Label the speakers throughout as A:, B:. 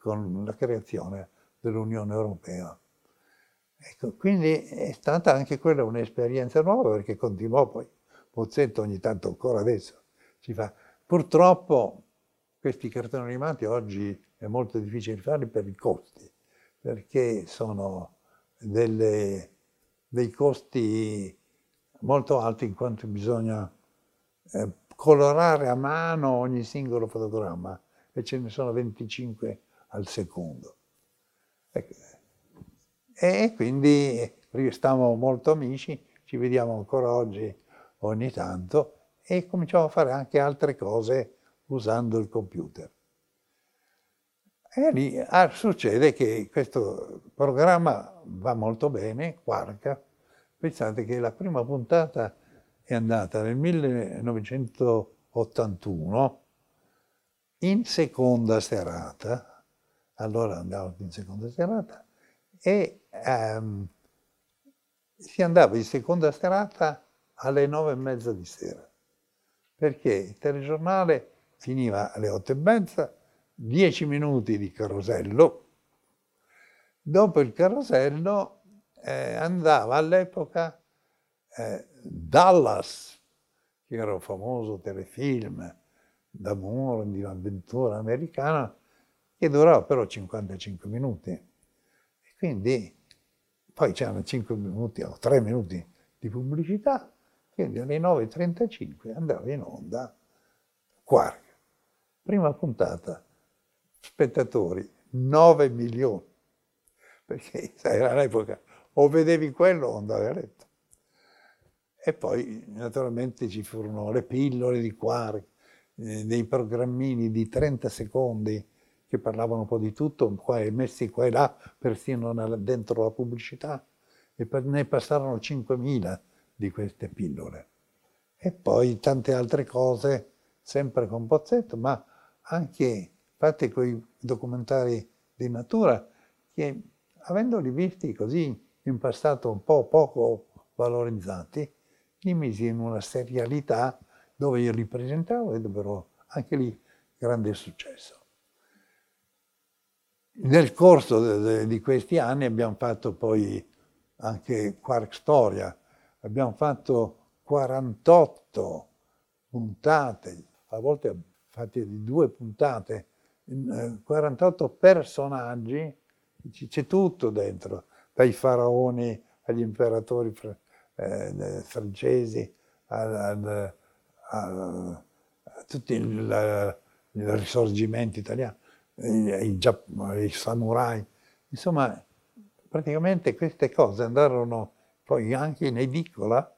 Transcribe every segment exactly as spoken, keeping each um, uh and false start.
A: con la creazione dell'Unione Europea. Ecco, quindi è stata anche quella un'esperienza nuova, perché continuò poi, Pozzetto ogni tanto, ancora adesso, ci fa. Purtroppo questi cartoni animati oggi è molto difficile farli per i costi, perché sono delle, dei costi molto alti, in quanto bisogna eh, colorare a mano ogni singolo fotogramma, e ce ne sono venticinque al secondo. Ecco. E quindi stiamo molto amici, ci vediamo ancora oggi ogni tanto e cominciamo a fare anche altre cose usando il computer. E lì ah, succede che questo programma va molto bene, Quark. Pensate che la prima puntata è andata nel millenovecentottantuno in seconda serata, allora andavo in seconda serata, e um, si andava in seconda serata alle nove e mezza di sera, perché il telegiornale finiva alle otto e mezza, dieci minuti di carosello. Dopo il carosello eh, andava all'epoca eh, Dallas, che era un famoso telefilm d'amore, di un'avventura americana, che durava però cinquantacinque minuti. E quindi poi c'erano cinque minuti o tre minuti di pubblicità, quindi alle nove e trentacinque andava in onda Quark. Prima puntata, spettatori nove milioni, perché sai, era l'epoca, o vedevi quello o andavi a letto. E poi naturalmente ci furono le pillole di Quark, eh, dei programmini di trenta secondi che parlavano un po' di tutto, qua, messi qua e là, persino dentro la pubblicità, e ne passarono cinquemila di queste pillole. E poi tante altre cose, sempre con Pozzetto, ma anche fatte quei documentari di natura che, avendoli visti così in passato un po' poco valorizzati, li misi in una serialità dove io li presentavo e dove ero anche lì grande successo. Nel corso de, de, di questi anni abbiamo fatto poi anche Quark Storia, abbiamo fatto quarantotto puntate, a volte fatte di due puntate, quarantotto personaggi, c'è tutto dentro, dai faraoni agli imperatori eh, francesi, al, al, al, a tutti il, il risorgimento italiano, i, i samurai, insomma, praticamente queste cose andarono poi anche in edicola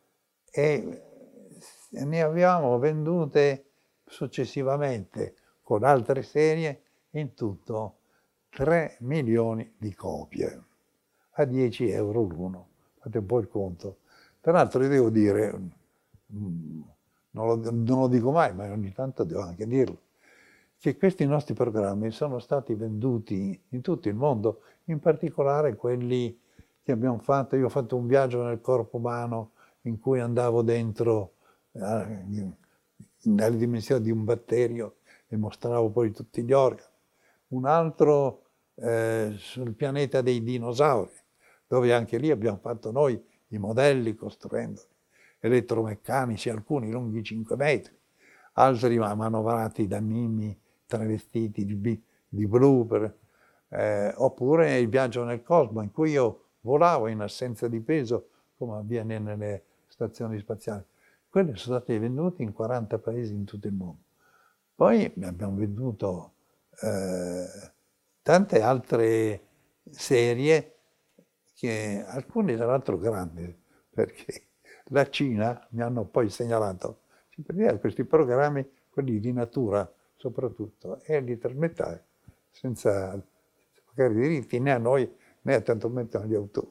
A: e ne abbiamo vendute successivamente con altre serie in tutto tre milioni di copie a dieci euro l'uno. Fate un po' il conto. Tra l'altro io devo dire, non lo, non lo dico mai, ma ogni tanto devo anche dirlo, che questi nostri programmi sono stati venduti in tutto il mondo, in particolare quelli che abbiamo fatto. Io ho fatto un viaggio nel corpo umano in cui andavo dentro eh, nelle dimensioni di un batterio e mostravo poi tutti gli organi. Un altro eh, sul pianeta dei dinosauri, dove anche lì abbiamo fatto noi i modelli costruendoli, elettromeccanici, alcuni lunghi cinque metri, altri manovrati da mimi travestiti di, di blooper, eh, oppure il viaggio nel cosmo, in cui io volavo in assenza di peso, come avviene nelle stazioni spaziali. Quelle sono state vendute in quaranta paesi in tutto il mondo. Poi abbiamo venduto eh, tante altre serie, che alcune tra l'altro grandi, perché la Cina mi hanno poi segnalato, si prendeva questi programmi, quelli di natura soprattutto, e li trasmetteva senza pagare i diritti né a noi né a tantomeno agli autori.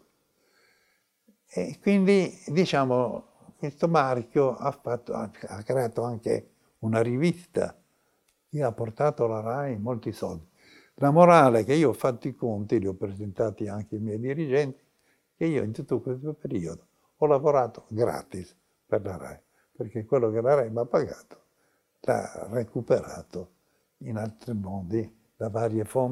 A: E quindi diciamo questo marchio ha, fatto, ha creato anche una rivista che ha portato alla RAI molti soldi. La morale è che io ho fatto i conti, li ho presentati anche ai miei dirigenti, che io in tutto questo periodo ho lavorato gratis per la RAI, perché quello che la RAI mi ha pagato l'ha recuperato in altri modi da varie fonti.